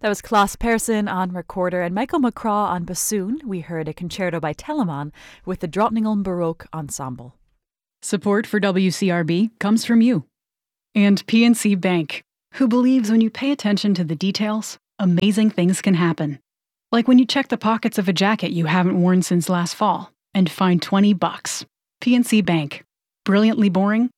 That was Klaus Persson on recorder and Michael McCraw on bassoon. We heard a concerto by Telemann with the Drottningholm Baroque Ensemble. Support for WCRB comes from you. And PNC Bank, who believes when you pay attention to the details, amazing things can happen. Like when you check the pockets of a jacket you haven't worn since last fall and find $20. PNC Bank. Brilliantly boring,